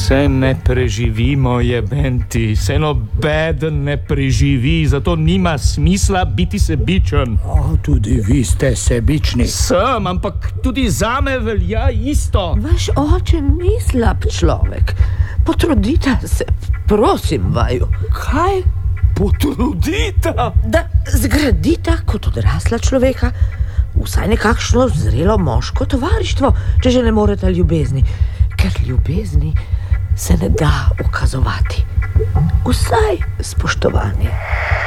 Se ne preživimo, jebenti, se nobeden ne preživi, zato nima smisla biti sebičen. Tudi vi ste sebični. Sem, ampak tudi zame velja isto. Vaš oče ni slab človek. Potrudite se, prosim vaju. Kaj? Potrudita? Da zgradita kot odrasla človeka vsaj nekakšno zrelo moško tovarištvo, če že ne morete ljubezni. Ker ljubezni se ne da ukazovati. Vsaj spoštovanje.